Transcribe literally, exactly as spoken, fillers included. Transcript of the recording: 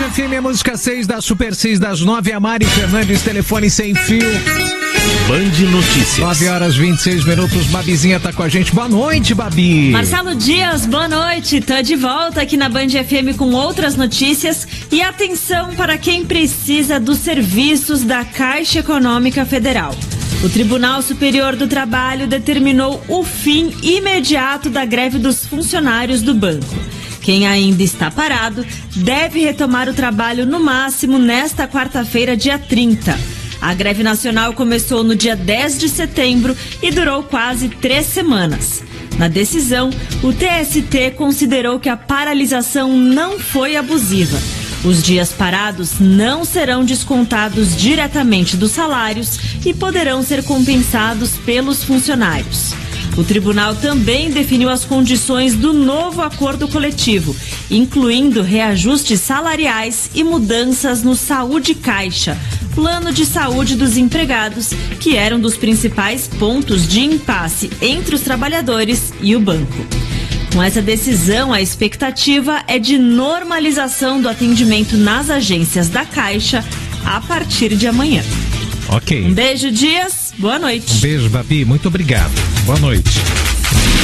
F M, a música seis da Super seis das nove, a Mari Fernandes, telefone sem fio. Band Notícias. nove horas e vinte e seis minutos, Babizinha tá com a gente. Boa noite, Babi. Marcelo Dias, boa noite. Tô de volta aqui na Band F M com outras notícias. E atenção para quem precisa dos serviços da Caixa Econômica Federal. O Tribunal Superior do Trabalho determinou o fim imediato da greve dos funcionários do banco. Quem ainda está parado deve retomar o trabalho no máximo nesta quarta-feira, dia trinta. A greve nacional começou no dia dez de setembro e durou quase três semanas. Na decisão, o T S T considerou que a paralisação não foi abusiva. Os dias parados não serão descontados diretamente dos salários e poderão ser compensados pelos funcionários. O tribunal também definiu as condições do novo acordo coletivo, incluindo reajustes salariais e mudanças no Saúde Caixa, plano de saúde dos empregados, que era um dos principais pontos de impasse entre os trabalhadores e o banco. Com essa decisão, a expectativa é de normalização do atendimento nas agências da Caixa a partir de amanhã. Ok. Um beijo, Dias. Boa noite. Um beijo, Babi. Muito obrigado. Boa noite.